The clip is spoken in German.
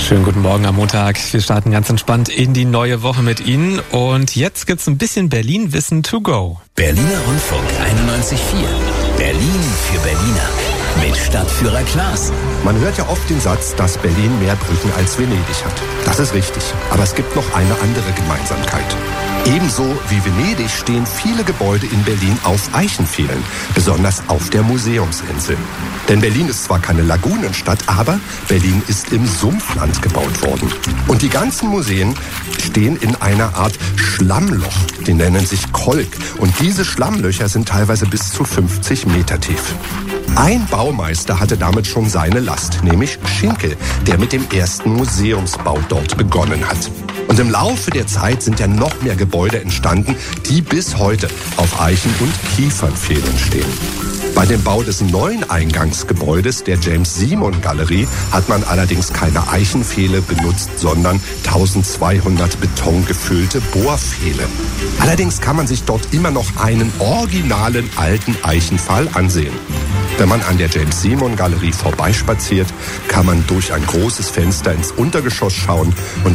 Schönen guten Morgen am Montag. Wir starten ganz entspannt in die neue Woche mit Ihnen. Und jetzt gibt's ein bisschen Berlin-Wissen to go. Berliner Rundfunk 91.4. Berlin für Berliner. Mit Stadtführer Klaas. Man hört ja oft den Satz, dass Berlin mehr Brücken als Venedig hat. Das ist richtig. Aber es gibt noch eine andere Gemeinsamkeit. Ebenso wie Venedig stehen viele Gebäude in Berlin auf Eichenpfählen, besonders auf der Museumsinsel. Denn Berlin ist zwar keine Lagunenstadt, aber Berlin ist im Sumpfland gebaut worden. Und die ganzen Museen stehen in einer Art Schlammloch. Die nennen sich Kolk. Und diese Schlammlöcher sind teilweise bis zu 50 Meter tief. Ein Baumeister hatte damit schon seine Last, nämlich Schinkel, der mit dem ersten Museumsbau dort begonnen hat. Und im Laufe der Zeit sind ja noch mehr Gebäude entstanden, die bis heute auf Eichen- und Kiefernpfählen stehen. Bei dem Bau des neuen Eingangsgebäudes der James-Simon-Galerie hat man allerdings keine Eichenpfähle benutzt, sondern 1200 betongefüllte Bohrpfähle. Allerdings kann man sich dort immer noch einen originalen alten Eichenpfahl ansehen. Wenn man an der James-Simon-Galerie vorbeispaziert, kann man durch ein großes Fenster ins Untergeschoss schauen und